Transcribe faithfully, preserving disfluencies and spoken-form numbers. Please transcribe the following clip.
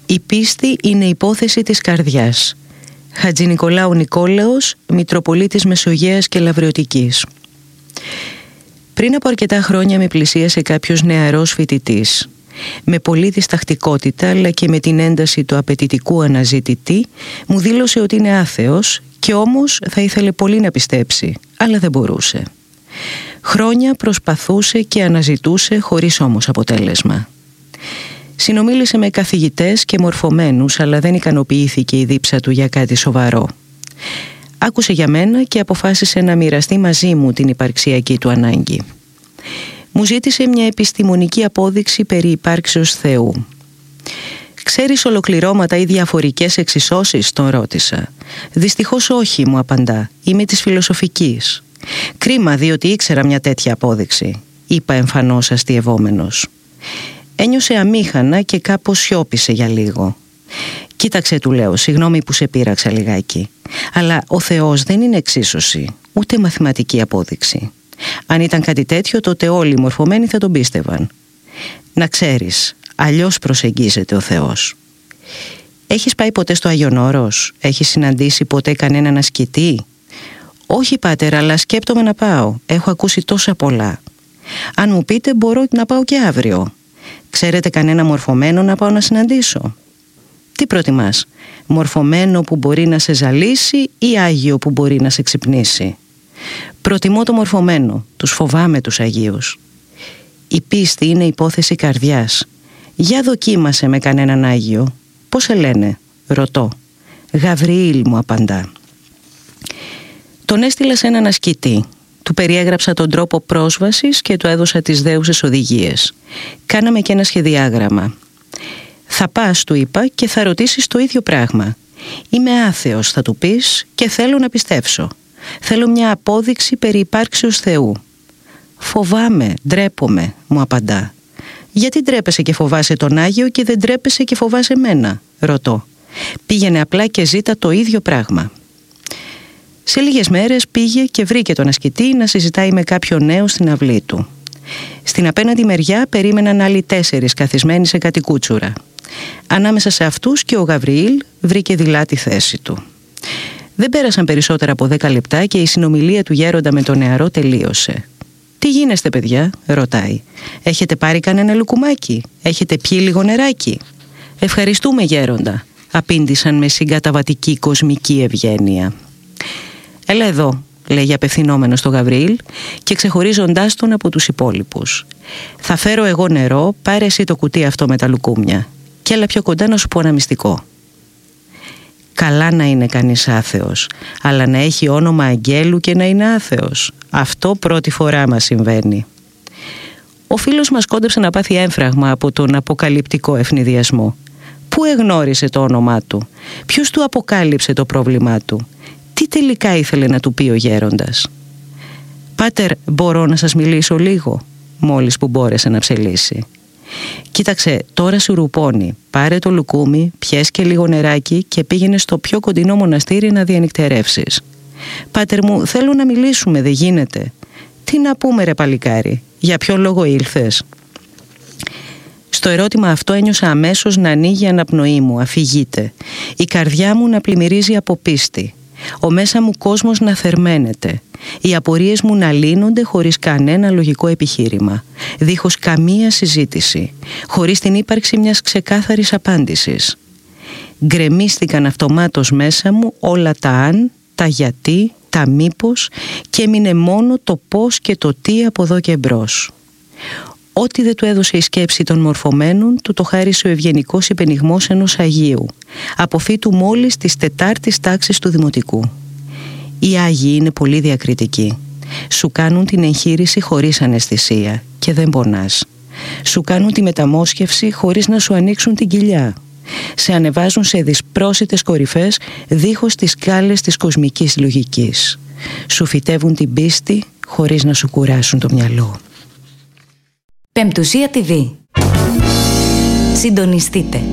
Η πίστη είναι υπόθεση της καρδιάς. Χατζηνικολάου Νικόλαος, Μητροπολίτης Μεσογείας και Λαβριωτικής. Πριν από αρκετά χρόνια με πλησίασε κάποιος νεαρός φοιτητής. Με πολλή διστακτικότητα αλλά και με την ένταση του απαιτητικού αναζητητή μου δήλωσε ότι είναι άθεος και όμως θα ήθελε πολύ να πιστέψει, αλλά δεν μπορούσε. Χρόνια προσπαθούσε και αναζητούσε χωρίς όμως αποτέλεσμα. Συνομίλησε με καθηγητές και μορφωμένους, αλλά δεν ικανοποιήθηκε η δίψα του για κάτι σοβαρό. Άκουσε για μένα και αποφάσισε να μοιραστεί μαζί μου την υπαρξιακή του ανάγκη. Μου ζήτησε μια επιστημονική απόδειξη περί υπάρξεως Θεού. «Ξέρεις ολοκληρώματα ή διαφορικές εξισώσεις?» τον ρώτησα. «Δυστυχώς όχι», μου απαντά. «Είμαι της φιλοσοφικής». «Κρίμα, διότι ήξερα μια τέτοια απόδειξη», είπα εμφανώς αστειευόμενος. Ένιωσε αμήχανα και κάπως σιώπησε για λίγο. «Κοίταξε», του λέω, «συγγνώμη που σε πείραξα λιγάκι. Αλλά ο Θεός δεν είναι εξίσωση, ούτε μαθηματική απόδειξη. Αν ήταν κάτι τέτοιο, τότε όλοι οι μορφωμένοι θα τον πίστευαν. Να ξέρεις, αλλιώς προσεγγίζεται ο Θεός». «Έχεις πάει ποτέ στο Άγιον Όρος? Έχεις συναντήσει ποτέ κανέναν ασκητή?» «Όχι, πάτερ, αλλά σκέπτομαι να πάω. Έχω ακούσει τόσα πολλά. Αν μου πείτε, μπορώ να πάω και αύριο. Ξέρετε κανένα μορφωμένο να πάω να συναντήσω?» «Τι προτιμάς, μορφωμένο που μπορεί να σε ζαλίσει ή άγιο που μπορεί να σε ξυπνήσει?» «Προτιμώ το μορφωμένο, τους φοβάμαι τους αγίους». «Η πίστη είναι υπόθεση καρδιάς. Για δοκίμασε με κανέναν άγιο». «Πώς σε λένε?» ρωτώ. «Γαβριήλ», μου απαντά. Τον έστειλα σε έναν ασκητή. Του περιέγραψα τον τρόπο πρόσβασης και του έδωσα τις δέουσες οδηγίες. Κάναμε και ένα σχεδιάγραμμα. «Θα πας», του είπα, «και θα ρωτήσεις το ίδιο πράγμα. Είμαι άθεος», θα του πεις, «και θέλω να πιστέψω. Θέλω μια απόδειξη περί υπάρξεως Θεού». «Φοβάμαι, ντρέπομαι», μου απαντά. «Γιατί ντρέπεσαι και φοβάσαι τον Άγιο και δεν ντρέπεσαι και φοβάσαι μένα?» ρωτώ. «Πήγαινε απλά και ζήτα το ίδιο πράγμα». Σε λίγες μέρες πήγε και βρήκε τον ασκητή να συζητάει με κάποιο νέο στην αυλή του. Στην απέναντι μεριά περίμεναν άλλοι τέσσερις καθισμένοι σε κατοικούτσουρα. Ανάμεσα σε αυτούς και ο Γαβριήλ βρήκε δειλά τη θέση του. Δεν πέρασαν περισσότερα από δέκα λεπτά και η συνομιλία του γέροντα με τον νεαρό τελείωσε. «Τι γίνεστε, παιδιά?» ρωτάει. «Έχετε πάρει κανένα λουκουμάκι? Έχετε πιει λίγο νεράκι?» «Ευχαριστούμε, γέροντα», απήντησαν με συγκαταβατική κοσμική ευγένεια. «Έλα εδώ», λέγει απευθυνόμενος στο Γαβριήλ και ξεχωρίζοντάς τον από τους υπόλοιπους. «Θα φέρω εγώ νερό, πάρε εσύ το κουτί αυτό με τα λουκούμια και έλα πιο κοντά να σου πω ένα μυστικό». Καλά να είναι κανείς άθεος, αλλά να έχει όνομα αγγέλου και να είναι άθεος. Αυτό πρώτη φορά μας συμβαίνει. Ο φίλος μας κόντεψε να πάθει έμφραγμα από τον αποκαλυπτικό ευνηδιασμό. Πού εγνώρισε το όνομά του? Ποιος του αποκάλυψε το πρόβλημά του? Τι τελικά ήθελε να του πει ο γέροντας? «Πάτερ, μπορώ να σας μιλήσω λίγο?» μόλις που μπόρεσε να ψελίσει. «Κοίταξε, τώρα σου ρουπώνει. Πάρε το λουκούμι, πιες και λίγο νεράκι και πήγαινε στο πιο κοντινό μοναστήρι να διανυκτερεύσεις». «Πάτερ μου, θέλω να μιλήσουμε, δεν γίνεται». «Τι να πούμε, ρε παλικάρι, για ποιο λόγο ήλθες?» Στο ερώτημα αυτό ένιωσα αμέσως να ανοίγει η αναπνοή μου, αφηγείται. Η καρδιά μου να πλημμυρίζει από πίστη. Ο μέσα μου κόσμος να θερμαίνεται. Οι απορίες μου να λύνονται χωρίς κανένα λογικό επιχείρημα, δίχως καμία συζήτηση, χωρίς την ύπαρξη μιας ξεκάθαρης απάντησης. Γκρεμίστηκαν αυτομάτως μέσα μου όλα τα αν, τα γιατί, τα μήπως και έμεινε μόνο το πώς και το τι από εδώ και μπρος. Ό,τι δεν του έδωσε η σκέψη των μορφωμένων, του το χάρισε ο ευγενικός υπενιγμός ενός Αγίου, αποφύτου μόλις της τετάρτης τάξης του Δημοτικού. Οι Άγιοι είναι πολύ διακριτικοί. Σου κάνουν την εγχείρηση χωρίς αναισθησία και δεν πονάς. Σου κάνουν τη μεταμόσχευση χωρίς να σου ανοίξουν την κοιλιά. Σε ανεβάζουν σε δυσπρόσιτες κορυφές δίχως τις σκάλες της κοσμικής λογικής. Σου φυτεύουν την πίστη χωρίς να σου κουράσουν το μυαλό. Πεμπτουσία τι βι. Συντονιστείτε.